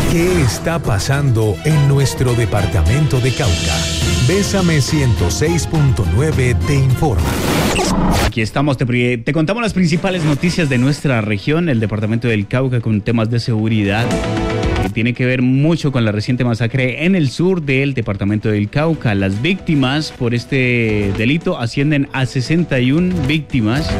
¿Qué está pasando en nuestro departamento de Cauca? Bésame 106.9 te informa. Aquí estamos, te contamos las principales noticias de nuestra región, el departamento del Cauca, con temas de seguridad que tiene que ver mucho con la reciente masacre en el sur del departamento del Cauca. Las víctimas por este delito ascienden a 61 víctimas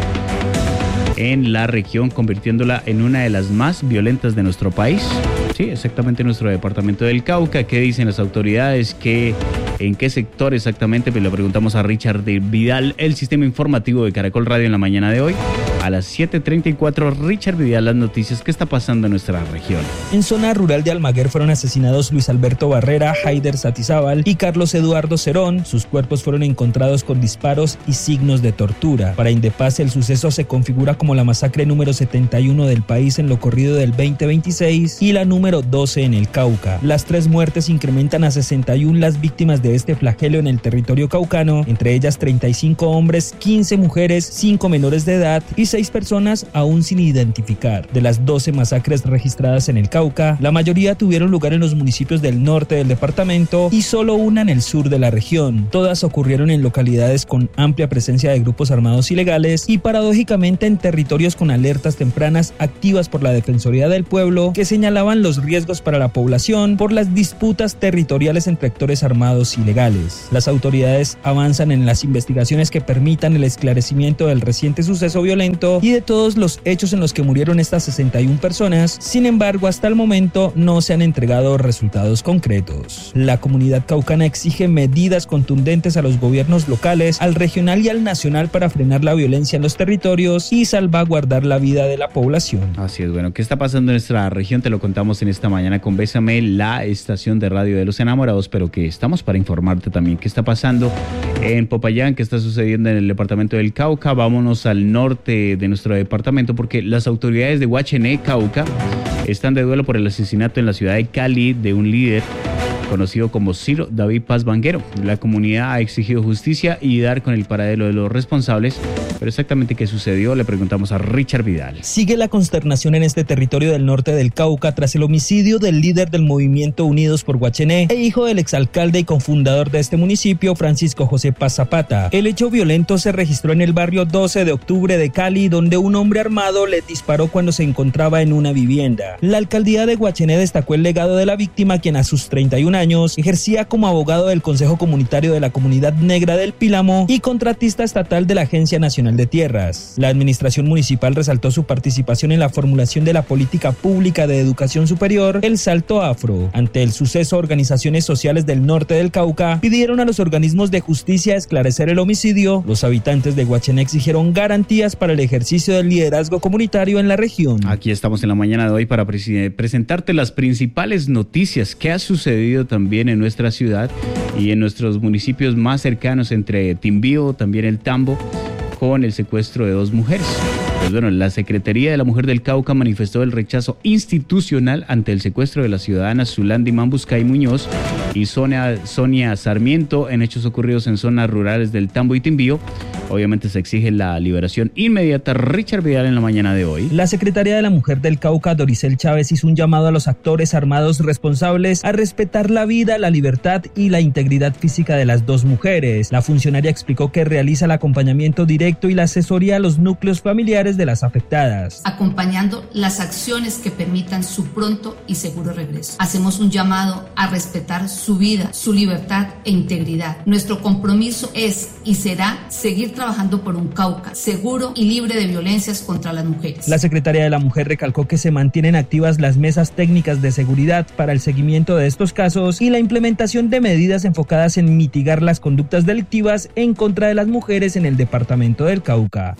en la región, convirtiéndola en una de las más violentas de nuestro país. Sí, exactamente, nuestro departamento del Cauca. ¿Qué dicen las autoridades? ¿En qué sector exactamente? Pues le preguntamos a Richard Vidal, el sistema informativo de Caracol Radio, en la mañana de hoy. A las 7:34, Richard Vidal, las noticias. ¿Qué está pasando en nuestra región? En zona rural de Almaguer fueron asesinados Luis Alberto Barrera, Haider Satizábal y Carlos Eduardo Cerón. Sus cuerpos fueron encontrados con disparos y signos de tortura. Para Indepaz, el suceso se configura como la masacre número 71 del país en lo corrido del 2026 y la número 12 en el Cauca. Las 3 muertes incrementan a 61 las víctimas de este flagelo en el territorio caucano, entre ellas 35 hombres, 15 mujeres, 5 menores de edad y 6 personas aún sin identificar. De las 12 masacres registradas en el Cauca, la mayoría tuvieron lugar en los municipios del norte del departamento y solo una en el sur de la región. Todas ocurrieron en localidades con amplia presencia de grupos armados ilegales y paradójicamente en territorios con alertas tempranas activas por la Defensoría del Pueblo, que señalaban los riesgos para la población por las disputas territoriales entre actores armados ilegales. Las autoridades avanzan en las investigaciones que permitan el esclarecimiento del reciente suceso violento y de todos los hechos en los que murieron estas 61 personas. Sin embargo, hasta el momento no se han entregado resultados concretos. La comunidad caucana exige medidas contundentes a los gobiernos locales, al regional y al nacional para frenar la violencia en los territorios y salvaguardar la vida de la población. Así es, bueno, ¿qué está pasando en nuestra región? Te lo contamos en esta mañana con Bésame, la estación de radio de los enamorados, pero que estamos para informarte también qué está pasando en Popayán, qué está sucediendo en el departamento del Cauca. Vámonos al norte de nuestro departamento porque las autoridades de Guachené, Cauca, están de duelo por el asesinato en la ciudad de Cali de un líder conocido como Ciro David Paz Vanguero. La comunidad ha exigido justicia y dar con el paradero de los responsables, pero exactamente qué sucedió le preguntamos a Richard Vidal. Sigue la consternación en este territorio del norte del Cauca tras el homicidio del líder del movimiento Unidos por Guachené e hijo del exalcalde y cofundador de este municipio, Francisco José Paz Zapata. El hecho violento se registró en el barrio 12 de octubre de Cali, donde un hombre armado le disparó cuando se encontraba en una vivienda. La alcaldía de Guachené destacó el legado de la víctima, quien a sus 31 años ejercía como abogado del Consejo Comunitario de la Comunidad Negra del Pílamo y contratista estatal de la Agencia Nacional de Tierras. La administración municipal resaltó su participación en la formulación de la política pública de educación superior, el Salto Afro. Ante el suceso, organizaciones sociales del norte del Cauca pidieron a los organismos de justicia esclarecer el homicidio. Los habitantes de Guachené exigieron garantías para el ejercicio del liderazgo comunitario en la región. Aquí estamos en la mañana de hoy para presentarte las principales noticias que ha sucedido también en nuestra ciudad y en nuestros municipios más cercanos, entre Timbío, también el Tambo, con el secuestro de 2 mujeres. Pues bueno, la Secretaría de la Mujer del Cauca manifestó el rechazo institucional ante el secuestro de las ciudadanas Zulandi Mambuscay Muñoz y Sonia Sarmiento en hechos ocurridos en zonas rurales del Tambo y Timbío. Obviamente se exige la liberación inmediata. Richard Vidal en la mañana de hoy. La Secretaría de la Mujer del Cauca, Doricel Chávez, hizo un llamado a los actores armados responsables a respetar la vida, la libertad y la integridad física de las 2 mujeres. La funcionaria explicó que realiza el acompañamiento directo y la asesoría a los núcleos familiares de las afectadas, acompañando las acciones que permitan su pronto y seguro regreso. Hacemos un llamado a respetar su vida, su libertad e integridad. Nuestro compromiso es y será seguir trabajando por un Cauca seguro y libre de violencias contra las mujeres. La Secretaría de la Mujer recalcó que se mantienen activas las mesas técnicas de seguridad para el seguimiento de estos casos y la implementación de medidas enfocadas en mitigar las conductas delictivas en contra de las mujeres en el departamento del Cauca.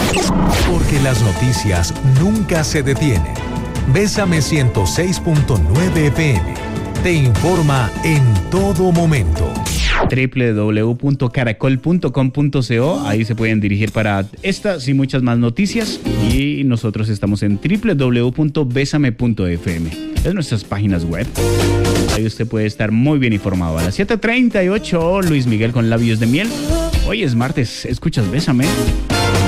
Porque las noticias nunca se detienen. Bésame 106.9 FM. Te informa en todo momento. www.caracol.com.co. Ahí se pueden dirigir para estas y muchas más noticias. Y nosotros estamos en www.besame.fm. Es nuestras páginas web. Ahí usted puede estar muy bien informado. A las 7:38, Luis Miguel con Labios de Miel. Hoy es martes. ¿Escuchas Bésame?